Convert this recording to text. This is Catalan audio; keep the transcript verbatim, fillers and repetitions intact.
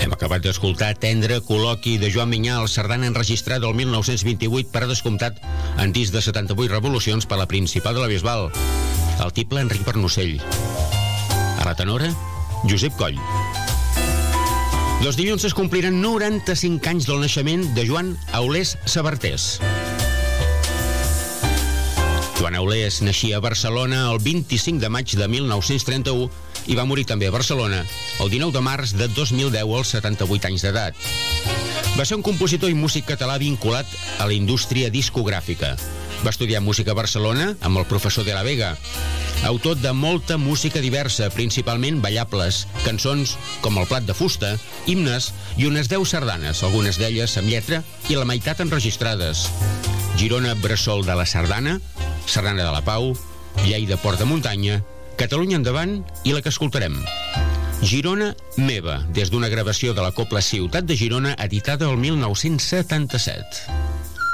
Hem acabat d'escoltar Tendre col·loqui de Joan Minyà, el sardana enregistrada el mil nou-cents vint-i-vuit, per descomptat en disc de setanta-vuit revolucions per la Principal de la Bisbal. El tiple, Enric Pernocell. A la tenora, Josep Coll. Dos dilluns es compliran noranta-cinc anys del naixement de Joan Aulés Sabartés. Joan Aulés naixia a Barcelona el vint-i-cinc de maig de mil nou-cents trenta-u i va morir també a Barcelona el dinou de març de dos mil deu als setanta-vuit anys d'edat. Va ser un compositor i músic català vinculat a la indústria discogràfica. Va estudiar música a Barcelona amb el professor de la Vega. Autor de molta música diversa, principalment ballables, cançons com El plat de fusta, himnes i unes deu sardanes, algunes d'elles amb lletra i la meitat enregistrades. Girona, bressol de la sardana, Sardana de la Pau, Lleida, port de muntanya, Catalunya endavant i la que escoltarem. Girona meva, des d'una gravació de la Cobla Ciutat de Girona editada el mil nou-cents setanta-set.